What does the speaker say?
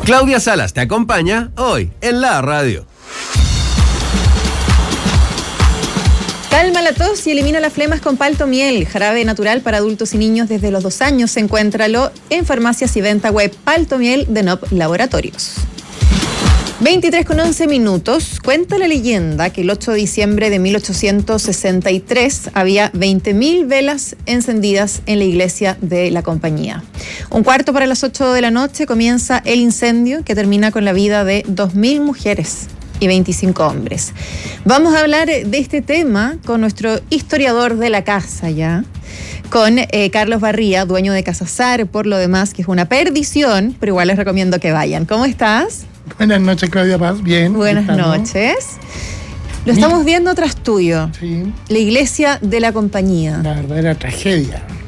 Claudia Salas te acompaña hoy en la radio. Calma la tos y elimina las flemas con Palto Miel, jarabe natural para adultos y niños desde los 2 años. Encuéntralo en farmacias y venta web. Palto Miel de NOP Laboratorios. 23:11. Cuenta la leyenda que el 8 de diciembre de 1863 había 20.000 velas encendidas en la iglesia de la compañía. 7:45 de la noche comienza el incendio que termina con la vida de 2.000 mujeres y 25 hombres. Vamos a hablar de este tema con nuestro historiador de la casa ya, con Carlos Barría, dueño de Casa Sar, por lo demás, que es una perdición, pero igual les recomiendo que vayan. ¿Cómo estás? Buenas noches, Claudia Paz. Bien. Buenas noches. Lo estamos viendo tras tuyo. Sí. La iglesia de la compañía. La verdadera tragedia.